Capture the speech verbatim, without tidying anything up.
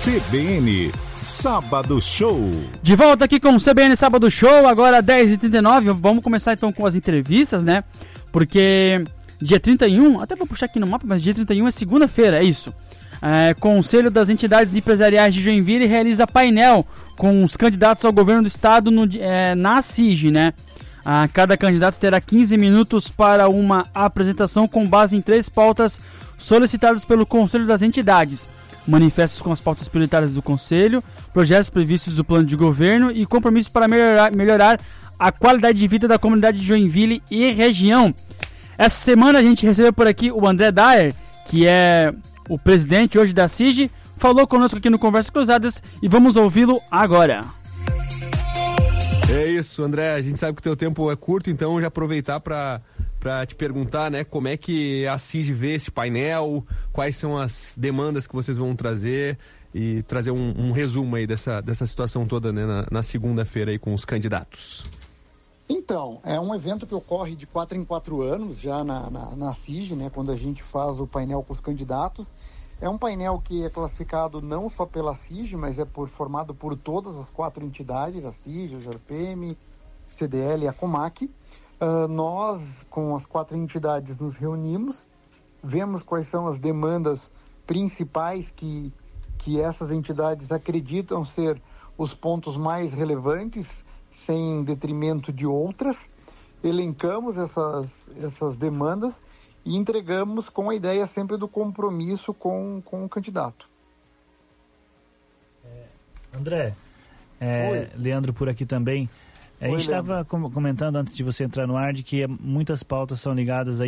C B N Sábado Show. De volta aqui com o C B N Sábado Show, agora dez e trinta e nove. Vamos começar então com as entrevistas, né? Porque dia trinta e um, até vou puxar aqui no mapa, mas dia trinta e um é segunda-feira, é isso. É, Conselho das Entidades Empresariais de Joinville realiza painel com os candidatos ao governo do estado no, é, na C I G, né? Ah, cada candidato terá quinze minutos para uma apresentação com base em três pautas solicitadas pelo Conselho das Entidades: manifestos com as pautas prioritárias do Conselho, projetos previstos do plano de governo e compromissos para melhorar, melhorar a qualidade de vida da comunidade de Joinville e região. Essa semana a gente recebeu por aqui o André Dyer, que é o presidente hoje da C I G, falou conosco aqui no Conversas Cruzadas e vamos ouvi-lo agora. É isso, André, a gente sabe que o teu tempo é curto, então já aproveitar para para te perguntar, né, como é que a C I G vê esse painel, quais são as demandas que vocês vão trazer e trazer um, um resumo aí dessa, dessa situação toda, né, na, na segunda-feira aí com os candidatos. Então, é um evento que ocorre de quatro em quatro anos já na, na, na C I G, né, quando a gente faz o painel com os candidatos. É um painel que é classificado não só pela C I G, mas é por, formado por todas as quatro entidades, a C I G, a J R P M, C D L e a Comac. Uh, nós, com as quatro entidades, nos reunimos, vemos quais são as demandas principais que, que essas entidades acreditam ser os pontos mais relevantes, sem detrimento de outras, elencamos essas, essas demandas e entregamos com a ideia sempre do compromisso com, com o candidato. É, André, é, Leandro por aqui também. A gente estava comentando antes de você entrar no ar de que muitas pautas são ligadas aí